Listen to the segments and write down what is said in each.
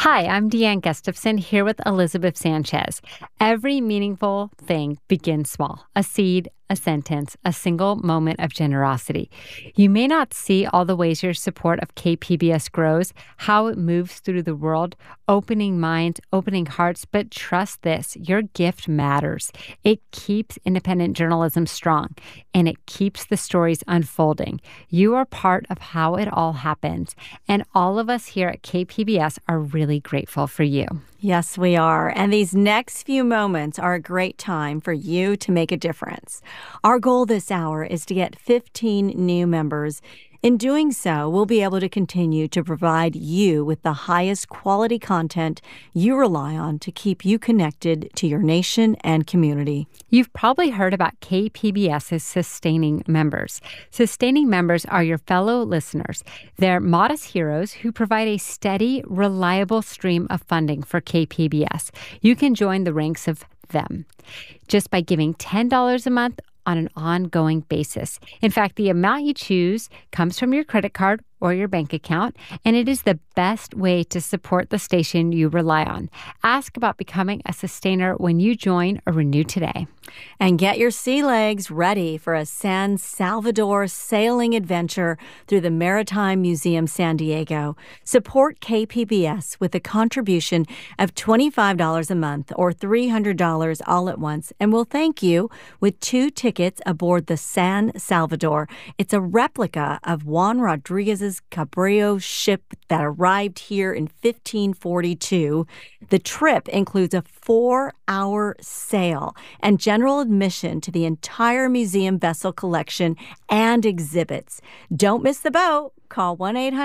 Hi, I'm Deanne Gustafson here with Elizabeth Sanchez. Every meaningful thing begins small. A seed, a sentence, a single moment of generosity. You may not see all the ways your support of KPBS grows, how it moves through the world, opening minds, opening hearts, but trust this, your gift matters. It keeps independent journalism strong, and it keeps the stories unfolding. You are part of how it all happens, and all of us here at KPBS are really grateful for you. Yes, we are. And these next few moments are a great time for you to make a difference. Our goal this hour is to get 15 new members. In doing so, we'll be able to continue to provide you with the highest quality content you rely on to keep you connected to your nation and community. You've probably heard about KPBS's sustaining members. Sustaining members are your fellow listeners. They're modest heroes who provide a steady, reliable stream of funding for KPBS. You can join the ranks of them just by giving $10 a month on an ongoing basis. In fact, the amount you choose comes from your credit card or your bank account, and it is the best way to support the station you rely on. Ask about becoming a sustainer when you join or renew today. And get your sea legs ready for a San Salvador sailing adventure through the Maritime Museum San Diego. Support KPBS with a contribution of $25 a month or $300 all at once, and we'll thank you with 2 tickets aboard the San Salvador. It's a replica of Juan Rodriguez's Cabrillo ship that arrived here in 1542. The trip includes a 4-hour sail and general admission to the entire museum vessel collection and exhibits. Don't miss the boat. Call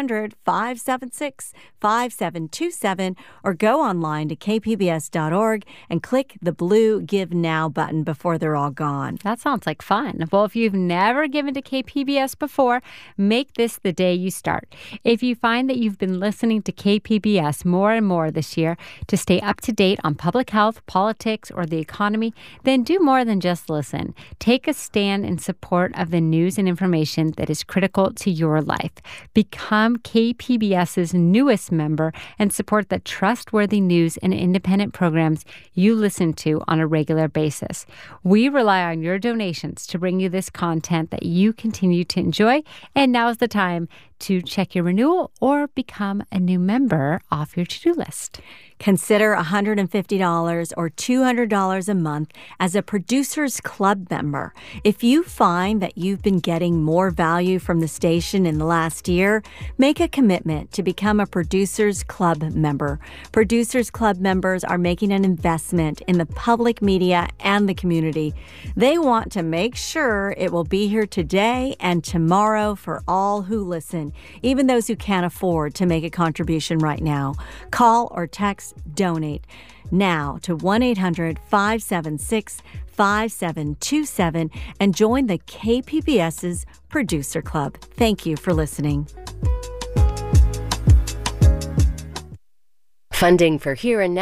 1-800-576-5727 or go online to kpbs.org and click the blue Give Now button before they're all gone. That sounds like fun. Well, if you've never given to KPBS before, make this the day you start. If you find that you've been listening to KPBS more and more this year to stay up to date on public health, politics, or the economy, then do more than just listen. Take a stand in support of the news and information that is critical to your life. Become KPBS's newest member and support the trustworthy news and independent programs you listen to on a regular basis. We rely on your donations to bring you this content that you continue to enjoy, and now is the time to check your renewal or become a new member off your to-do list. Consider $150 or $200 a month as a Producers Club member. If you find that you've been getting more value from the station in the last year, make a commitment to become a Producers Club member. Producers Club members are making an investment in the public media and the community. They want to make sure it will be here today and tomorrow for all who listen, even those who can't afford to make a contribution right now. Call or text DONATE now to 1-800-576-5727 and join the KPBS's Producer Club. Thank you for listening. Funding for Here and Now